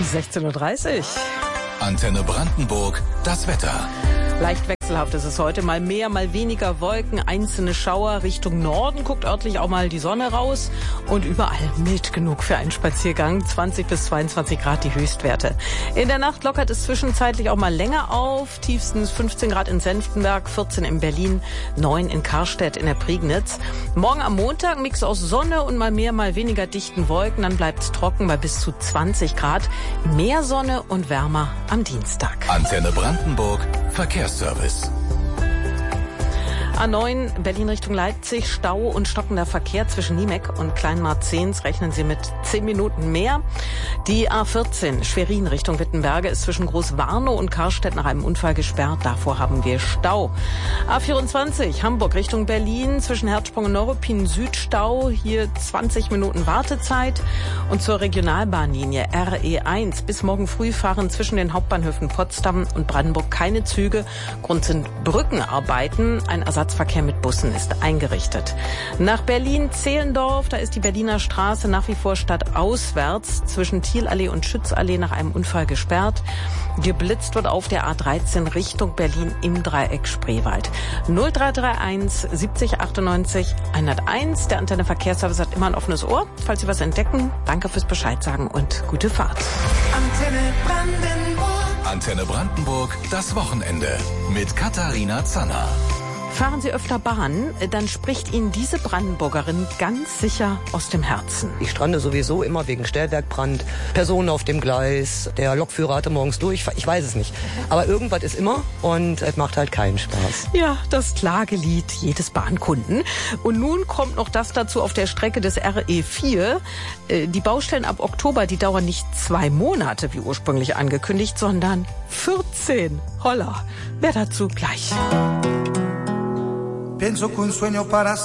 16:30 Uhr. Antenne Brandenburg, das Wetter. Leicht wechselhaft ist es heute. Mal mehr, mal weniger Wolken, einzelne Schauer. Richtung Norden guckt örtlich auch mal die Sonne raus. Und überall mild genug für einen Spaziergang. 20 bis 22 Grad die Höchstwerte. In der Nacht lockert es zwischenzeitlich auch mal länger auf. Tiefstens 15 Grad in Senftenberg, 14 in Berlin, 9 in Karstedt in der Prignitz. Morgen am Montag Mix aus Sonne und mal mehr, mal weniger dichten Wolken. Dann bleibt es trocken bei bis zu 20 Grad. Mehr Sonne und wärmer am Dienstag. Antenne Brandenburg, Verkehrsservice. A9 Berlin Richtung Leipzig, Stau und stockender Verkehr zwischen Niemek und Kleinmarzens. Rechnen Sie mit 10 Minuten mehr. Die A14 Schwerin Richtung Wittenberge ist zwischen Großwarnow und Karstedt nach einem Unfall gesperrt. Davor haben wir Stau. A24 Hamburg Richtung Berlin zwischen Herzsprung und Neuruppin Süd Stau. Hier 20 Minuten Wartezeit. Und zur Regionalbahnlinie RE1 bis morgen früh fahren zwischen den Hauptbahnhöfen Potsdam und Brandenburg keine Züge. Grund sind Brückenarbeiten. Ein Ersatzverkehr mit Bussen ist eingerichtet. Nach Berlin-Zehlendorf, da ist die Berliner Straße nach wie vor stadtauswärts zwischen Thielallee und Schützallee nach einem Unfall gesperrt. Geblitzt wird auf der A13 Richtung Berlin im Dreieck Spreewald. 0331 70 98 101. Der Antenne Verkehrsservice hat immer ein offenes Ohr. Falls Sie was entdecken, danke fürs Bescheid sagen und gute Fahrt. Antenne Brandenburg. Antenne Brandenburg, das Wochenende mit Katharina Zanner. Fahren Sie öfter Bahn, dann spricht Ihnen diese Brandenburgerin ganz sicher aus dem Herzen. Ich strande sowieso immer wegen Stellwerkbrand, Personen auf dem Gleis, der Lokführer hatte morgens Durchfall, ich weiß es nicht. Aber irgendwas ist immer und es macht halt keinen Spaß. Ja, das Klagelied jedes Bahnkunden. Und nun kommt noch das dazu auf der Strecke des RE4. Die Baustellen ab Oktober, die dauern nicht 2 Monate, wie ursprünglich angekündigt, sondern 14. Holla, mehr dazu gleich. Pienso que un sueño para